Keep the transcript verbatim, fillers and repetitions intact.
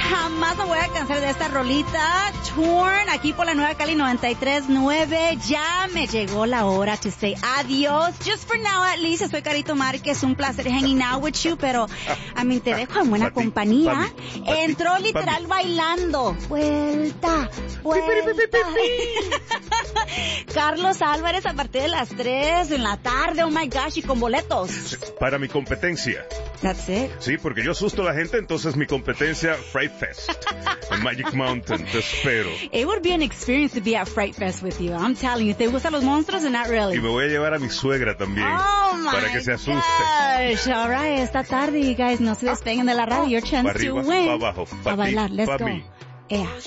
jamás me voy a cansar de esta rolita. Torn, aquí por la Nueva Cali noventa y tres punto nueve. Ya me llegó la hora to say adiós. Just for now, at least. Soy Carito Márquez. Un placer hanging out with you, pero a mí te dejo en buena Pa' ti, compañía. pa' mí, pa' Entró ti, literal pa' bailando. Vuelta, vuelta. Carlos Álvarez a partir de las tres en la tarde. Oh my gosh, y con boletos. Para mi competencia. That's it. Sí, porque yo asusto a la gente, entonces mi competencia, Fright Fest, en Magic Mountain, te espero. It would be an experience to be at Fright Fest with you. I'm telling you. ¿Te gustan los monstruos or not really? Y me voy a llevar a mi suegra también, Oh my para que se asuste. gosh. All right, esta tarde, you guys, no se despeguen de la radio. Your chance Pa' arriba, to win. pa' abajo, pa' a ti, bailar, let's pa' go. mí. Ea.